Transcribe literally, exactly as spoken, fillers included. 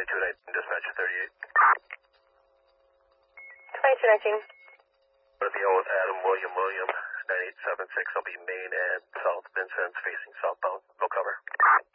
two nineteen, dispatcher thirty-eight. twenty-two nineteen. With the old Adam William William, nine eight seven six, I'll be Main and South Vincent's facing southbound. No cover.